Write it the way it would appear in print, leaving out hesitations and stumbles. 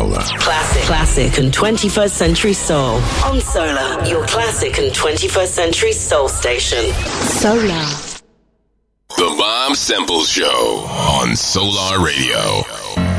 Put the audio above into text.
Solar. Classic and 21st century soul. On Solar, your classic and 21st century soul station. Solar. The Bob Semple Show on Solar Radio.